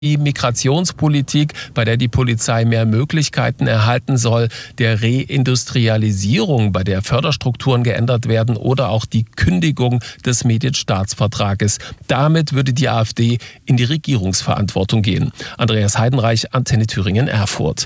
Die Migrationspolitik, bei der die Polizei mehr Möglichkeiten erhalten soll, der Reindustrialisierung, bei der Förderstrukturen geändert werden oder auch die Kündigung des Medienstaatsvertrages. Damit würde die AfD in die Regierungsverantwortung gehen. Andreas Heidenreich, Antenne Thüringen, Erfurt.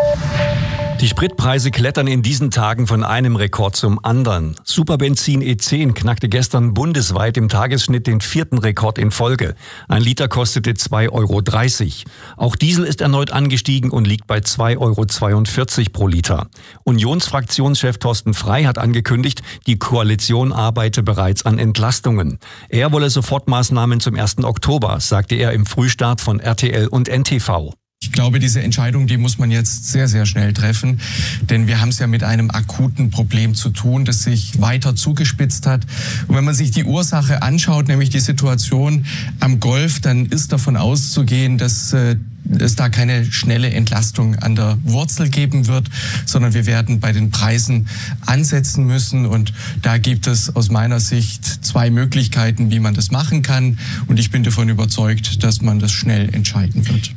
Die Spritpreise klettern in diesen Tagen von einem Rekord zum anderen. Superbenzin E10 knackte gestern bundesweit im Tagesschnitt den 4. Rekord in Folge. Ein Liter kostete 2,30 Euro. Auch Diesel ist erneut angestiegen und liegt bei 2,42 Euro pro Liter. Unionsfraktionschef Thorsten Frey hat angekündigt, die Koalition arbeite bereits an Entlastungen. Er wolle Sofortmaßnahmen zum 1. Oktober, sagte er im Frühstart von RTL und NTV. Ich glaube, diese Entscheidung, die muss man jetzt sehr, sehr schnell treffen, denn wir haben es ja mit einem akuten Problem zu tun, das sich weiter zugespitzt hat. Und wenn man sich die Ursache anschaut, nämlich die Situation am Golf, dann ist davon auszugehen, dass es da keine schnelle Entlastung an der Wurzel geben wird, sondern wir werden bei den Preisen ansetzen müssen. Und da gibt es aus meiner Sicht 2 Möglichkeiten, wie man das machen kann. Und ich bin davon überzeugt, dass man das schnell entscheiden wird.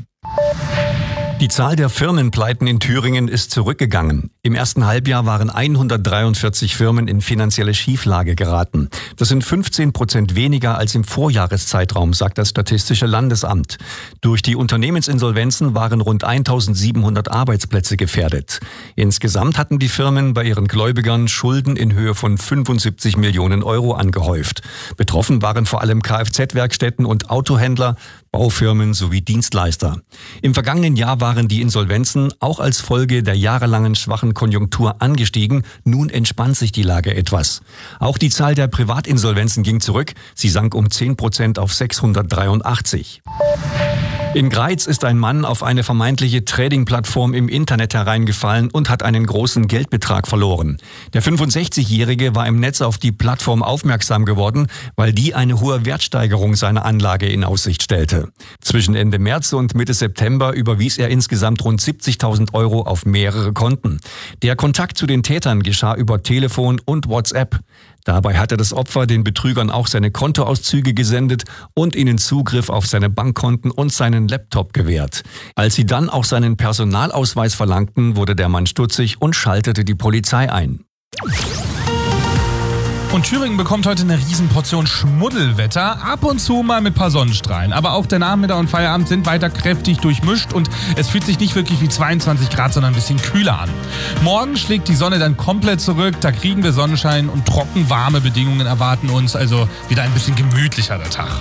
Die Zahl der Firmenpleiten in Thüringen ist zurückgegangen. Im ersten Halbjahr waren 143 Firmen in finanzielle Schieflage geraten. Das sind 15% weniger als im Vorjahreszeitraum, sagt das Statistische Landesamt. Durch die Unternehmensinsolvenzen waren rund 1700 Arbeitsplätze gefährdet. Insgesamt hatten die Firmen bei ihren Gläubigern Schulden in Höhe von 75 Millionen Euro angehäuft. Betroffen waren vor allem Kfz-Werkstätten und Autohändler, Baufirmen sowie Dienstleister. Im vergangenen Jahr waren die Insolvenzen auch als Folge der jahrelangen schwachen Konjunktur angestiegen. Nun entspannt sich die Lage etwas. Auch die Zahl der Privatinsolvenzen ging zurück. Sie sank um 10% auf 683. In Greiz ist ein Mann auf eine vermeintliche Trading-Plattform im Internet hereingefallen und hat einen großen Geldbetrag verloren. Der 65-Jährige war im Netz auf die Plattform aufmerksam geworden, weil die eine hohe Wertsteigerung seiner Anlage in Aussicht stellte. Zwischen Ende März und Mitte September überwies er insgesamt rund 70.000 Euro auf mehrere Konten. Der Kontakt zu den Tätern geschah über Telefon und WhatsApp. Dabei hatte das Opfer den Betrügern auch seine Kontoauszüge gesendet und ihnen Zugriff auf seine Bankkonten und seinen Laptop gewährt. Als sie dann auch seinen Personalausweis verlangten, wurde der Mann stutzig und schaltete die Polizei ein. Und Thüringen bekommt heute eine Riesenportion Schmuddelwetter, ab und zu mal mit ein paar Sonnenstrahlen. Aber auch der Nachmittag und Feierabend sind weiter kräftig durchmischt und es fühlt sich nicht wirklich wie 22 Grad, sondern ein bisschen kühler an. Morgen schlägt die Sonne dann komplett zurück, da kriegen wir Sonnenschein und trocken warme Bedingungen erwarten uns, also wieder ein bisschen gemütlicher der Tag.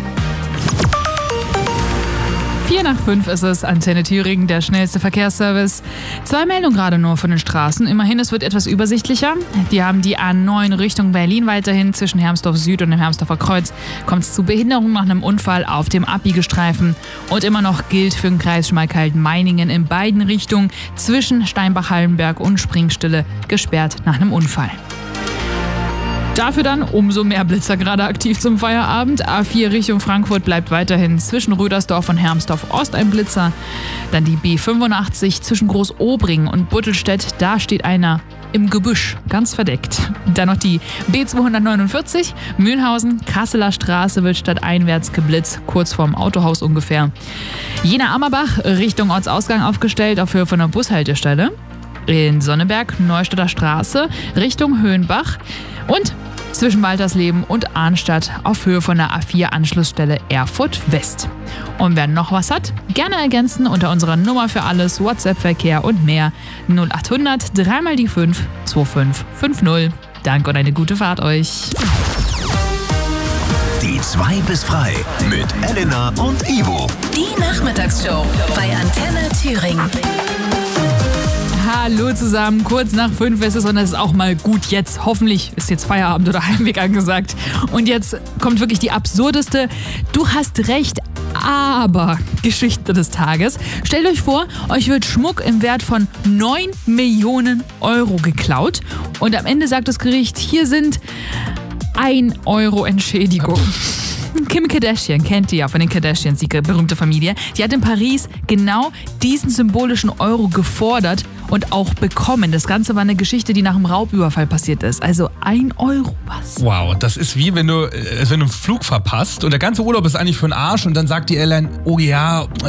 4:05 ist es, Antenne Thüringen, der schnellste Verkehrsservice. 2 Meldungen gerade nur von den Straßen. Immerhin, es wird etwas übersichtlicher. Die haben die A9 Richtung Berlin weiterhin. Zwischen Hermsdorf Süd und dem Hermsdorfer Kreuz kommt es zu Behinderung nach einem Unfall auf dem Abbiegestreifen. Und immer noch gilt für den Kreis Schmalkalden-Meiningen in beiden Richtungen zwischen Steinbach-Hallenberg und Springstille gesperrt nach einem Unfall. Dafür dann umso mehr Blitzer gerade aktiv zum Feierabend. A4 Richtung Frankfurt bleibt weiterhin zwischen Rüdersdorf und Hermsdorf Ost ein Blitzer. Dann die B85 zwischen Großobringen und Buttelstedt, da steht einer im Gebüsch, ganz verdeckt. Dann noch die B249, Mühlhausen, Kasseler Straße wird stadteinwärts geblitzt, kurz vorm Autohaus ungefähr. Jena-Ammerbach Richtung Ortsausgang aufgestellt auf Höhe von der Bushaltestelle. In Sonneberg, Neustadter Straße Richtung Höhenbach und zwischen Waltersleben und Arnstadt auf Höhe von der A4-Anschlussstelle Erfurt West. Und wer noch was hat, gerne ergänzen unter unserer Nummer für alles, WhatsApp-Verkehr und mehr 0800 3 die 5 2550. Danke und eine gute Fahrt euch. Die 2 bis frei mit Elena und Ivo. Die Nachmittagsshow bei Antenne Thüringen. Hallo zusammen, kurz nach 5 ist es und es ist auch mal gut jetzt. Hoffentlich ist jetzt Feierabend oder Heimweg angesagt. Und jetzt kommt wirklich die absurdeste, du hast recht, aber Geschichte des Tages. Stellt euch vor, euch wird Schmuck im Wert von 9 Millionen Euro geklaut und am Ende sagt das Gericht, hier sind 1 Euro Entschädigung. Kim Kardashian, kennt ihr ja von den Kardashians, die berühmte Familie. Die hat in Paris genau diesen symbolischen Euro gefordert und auch bekommen. Das Ganze war eine Geschichte, die nach einem Raubüberfall passiert ist. Also 1 Euro, was? Wow, das ist wie wenn du einen Flug verpasst und der ganze Urlaub ist eigentlich für den Arsch und dann sagt die Airline, oh ja,